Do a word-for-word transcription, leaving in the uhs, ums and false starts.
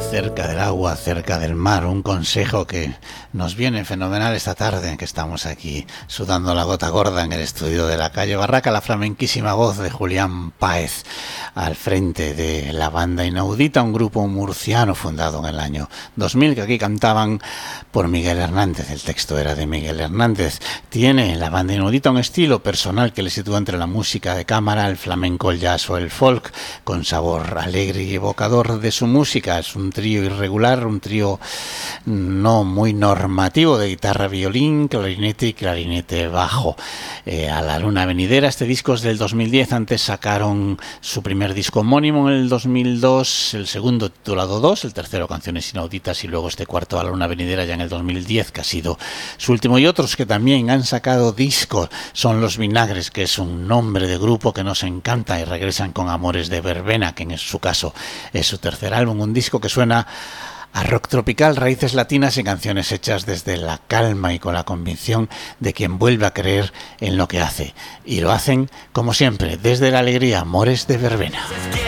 cerca del agua, cerca del mar, un consejo que nos viene fenomenal esta tarde, que estamos aquí sudando la gota gorda en el estudio de la calle Barraca, la flamenquísima voz de Julián Páez al frente de la banda Inaudita, un grupo murciano fundado en el año dos mil, que aquí cantaban por Miguel Hernández. El texto era de Miguel Hernández. Tiene la banda Inaudita un estilo personal que le sitúa entre la música de cámara, el flamenco, el jazz o el folk, con sabor alegre y evocador de su música. Es un trío irregular, un trío no muy normativo de guitarra, violín, clarinete y clarinete bajo. Eh, a la luna venidera, este disco es del dos mil diez. Antes sacaron su primer disco homónimo en el dos mil dos, el segundo titulado dos, el tercero Canciones Inauditas y luego este cuarto, A la luna venidera, ya en el dos mil diez, que ha sido su último. Y otros que también han sacado discos son Los Vinagres, que es un nombre de grupo que nos encanta, y regresan con Amores de Verbena, que en su caso es su tercer álbum, un disco que suena a rock tropical, raíces latinas y canciones hechas desde la calma y con la convicción de quien vuelve a creer en lo que hace. Y lo hacen, como siempre, desde la alegría. Amores de Verbena.